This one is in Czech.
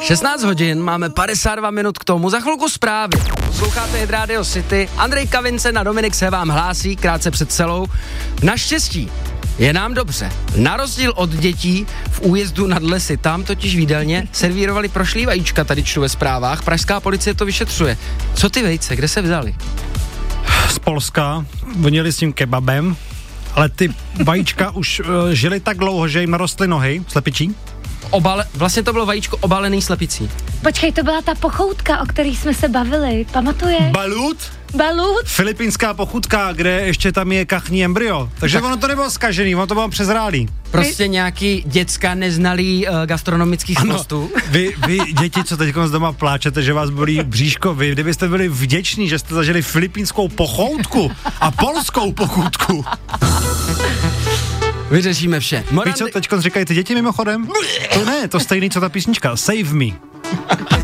16 hodin, máme 52 minut k tomu, za chvilku zprávy. Posloucháte Hit Radio City, Andrej Kavince a Dominik se vám hlásí krátce před celou. Naštěstí je nám dobře. Na rozdíl od dětí v Újezdu nad Lesy, tam totiž v jídelně servírovali prošlý vajíčka, tady čtu ve zprávách, pražská policie to vyšetřuje. Co ty vejce, kde se vzali? Z Polska, vonili s tím kebabem, ale ty vajíčka už žili tak dlouho, že jim narostly nohy, slepičí. Vlastně to bylo vajíčko obalený slepicí. Počkej, to byla ta pochoutka, o který jsme se bavili, pamatuješ? Balut? Filipínská pochutka, kde ještě tam je kachní embryo. Takže ono to nebylo zkažený, ono to bylo přezrálý. Prostě nějaký děcka neznalý gastronomických chvostů. Vy děti, co teď z doma pláčete, že vás bolí bříško, vy kdybyste byli vděční, že jste zažili filipínskou pochoutku a polskou pochutku. Vyřešíme vše. Víš, co teď říkají ty děti mimochodem? To ne, to stejný, co ta písnička. Save me.